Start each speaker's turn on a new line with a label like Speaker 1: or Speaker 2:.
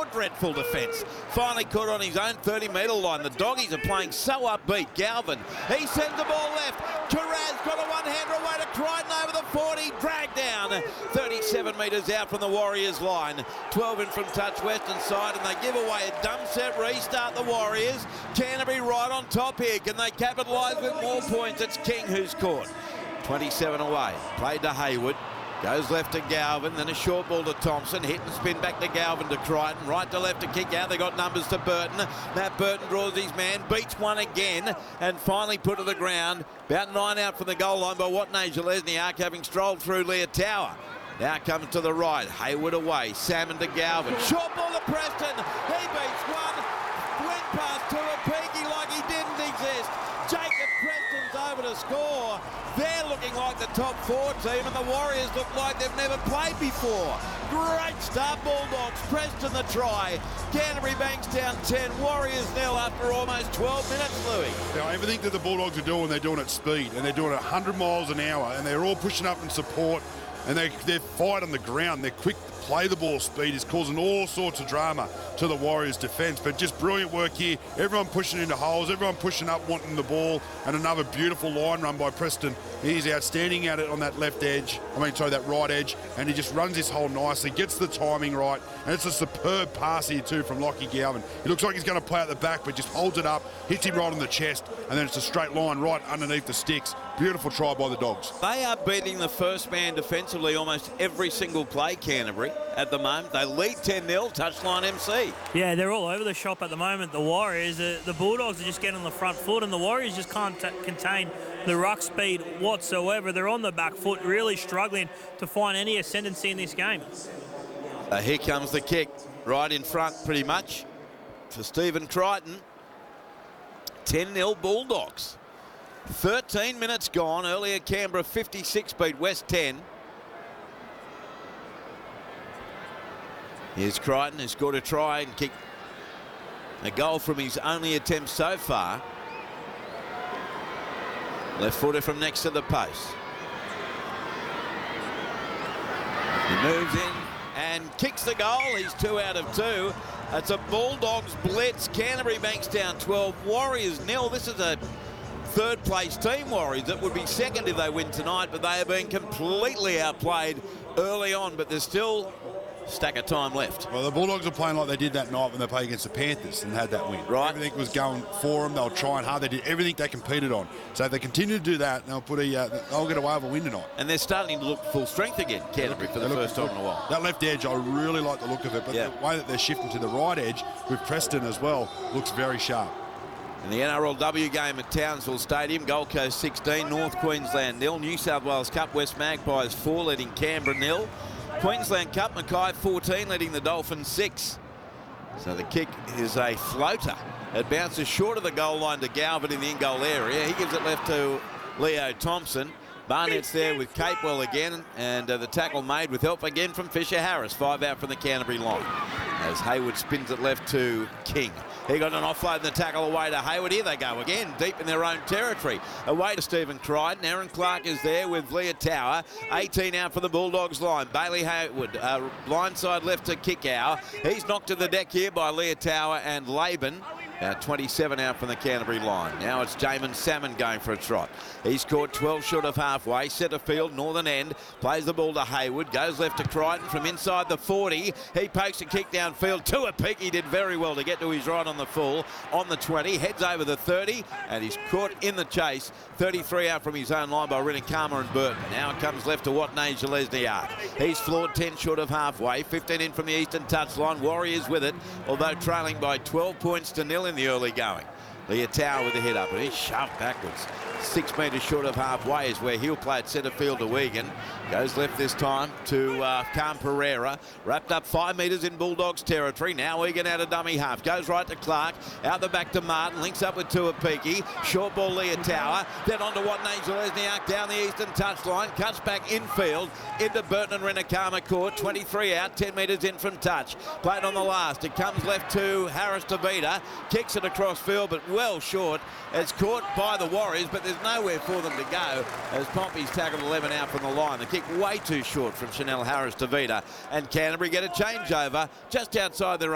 Speaker 1: dreadful defence. Finally caught on his own 30-metre line. The doggies are playing so upbeat. Galvin, he sends the ball left. Carraz got a one-hander away to Crichton over the 40. Dragged down 37 metres out from the Warriors line. 12 in from touch western side, and they give away a dumb set restart, the Warriors. Canterbury right on top here. Can they capitalise with more points? It's King who's caught. 27 away. Played to Hayward. Goes left to Galvin, then a short ball to Thompson. Hit and spin back to Galvin to Crichton. Right to left to kick out. They got numbers to Burton. Matt Burton draws his man, beats one again, and finally put to the ground. About 9 out from the goal line by Watney Zelezniak, having strolled through Leah Tower. Now comes to the right. Hayward away. Salmon to Galvin. Short ball to Preston. He beats one. Went past Tuapiki like he didn't exist. Jacob Preston's over to score. They're looking like the top 4 team, and the Warriors look like they've never played before. Great start, Bulldogs. Preston the try. Canterbury Bankstown 10. Warriors nil after almost 12 minutes, Louis.
Speaker 2: Now, everything that the Bulldogs are doing, they're doing at speed, and they're doing it 100 miles an hour, and they're all pushing up in support, and they're fight on the ground. They're quick to play the ball. Speed is causing all sorts of drama to the Warriors' defence, but just brilliant work here. Everyone pushing into holes, everyone pushing up, wanting the ball, and another beautiful line run by Preston. He's outstanding at it on that left edge, that right edge, and he just runs this hole nicely, gets the timing right, and it's a superb pass here too from Lockie Galvin. He looks like he's going to play at the back, but just holds it up, hits him right on the chest, and then it's a straight line right underneath the sticks. Beautiful try by the Dogs.
Speaker 1: They are beating the first man defensively almost every single play, Canterbury, at the moment. They lead 10-0, touchline MC.
Speaker 3: Yeah, they're all over the shop at the moment, the Warriors. The Bulldogs are just getting on the front foot, and the Warriors just can't contain the ruck speed whatsoever. They're on the back foot, really struggling to find any ascendancy in this game.
Speaker 1: Here comes the kick, right in front pretty much for Stephen Crichton. 10-0 Bulldogs. 13 minutes gone. Earlier Canberra 56 beat West 10. Here's Crichton, who's got to try and kick a goal from his only attempt so far. Left footer from next to the post. He moves in and kicks the goal. He's 2 out of 2. That's a Bulldogs blitz. Canterbury Bankstown 12, Warriors nil. This is a third place team, Warriors. That would be second if they win tonight, but they have been completely outplayed early on, but there's still a stack of time left.
Speaker 2: Well, the Bulldogs are playing like they did that night when they played against the Panthers and had that win.
Speaker 1: Right.
Speaker 2: Everything was going for them. They were trying hard. They did everything they competed on. So if they continue to do that, they'll get away with a win tonight.
Speaker 1: And they're starting to look full strength again, Canterbury, for the first time in a while.
Speaker 2: That left edge, I really like the look of it, but the way that they're shifting to the right edge with Preston as well looks very sharp.
Speaker 1: In the NRLW game at Townsville Stadium, Gold Coast 16, North Queensland nil. New South Wales Cup, West Magpies 4, leading Canberra nil. Queensland Cup, Mackay 14, leading the Dolphins 6. So the kick is a floater. It bounces short of the goal line to Galvin in the in-goal area. He gives it left to Leo Thompson. Barnett's there with Capewell again, and the tackle made with help again from Fisher Harris. 5 out from the Canterbury line. As Hayward spins it left to King. He got an offload and the tackle away to Hayward. Here they go again, deep in their own territory. Away to Stephen Crichton. Aaron Clark is there with Leah Tower. 18 out for the Bulldogs line. Bailey Hayward, blindside left to Kickow. He's knocked to the deck here by Leah Tower and Laban. About 27 out from the Canterbury line. Now it's Jamin Salmon going for a trot. He's caught 12 short of halfway. Centre field, northern end. Plays the ball to Hayward. Goes left to Crichton from inside the 40. He pokes a kick downfield to a peak. He did very well to get to his right on the full. On the 20. Heads over the 30. And he's caught in the chase. 33 out from his own line by Rinikama and Burton. Now it comes left to Watney Zelezniak. He's floored 10 short of halfway. 15 in from the eastern touchline. Warriors with it, although trailing by 12 points to nil in the early going. Leah Tower with the hit up, and he's shoved backwards. 6 metres short of halfway is where he'll play at centre field to Wigan. Goes left this time to Cam Pereira. Wrapped up 5 metres in Bulldogs territory. Now Wigan out of dummy half. Goes right to Clark. Out the back to Martin. Links up with Tuapiki. Short ball Leah Tower. Then on to Watney Zelezniak down the eastern touchline. Cuts back infield into Burton and Rinikama court. 23 out. 10 metres in from touch. Played on the last. It comes left to Harris Tavita. Kicks it across field, but well short. It's caught by the Warriors, but there's nowhere for them to go as Pompey's tackled 11 out from the line. The kick way too short from Chanel Harris Tavita, and Canterbury get a changeover just outside their